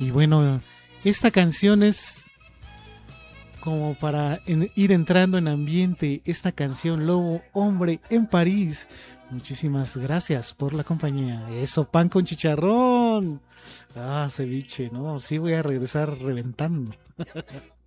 Y bueno, esta canción es como para ir entrando en ambiente. Esta canción, Lobo Hombre en París. Muchísimas gracias por la compañía. Eso, pan con chicharrón. Ah, ceviche, ¿no? Sí voy a regresar reventando.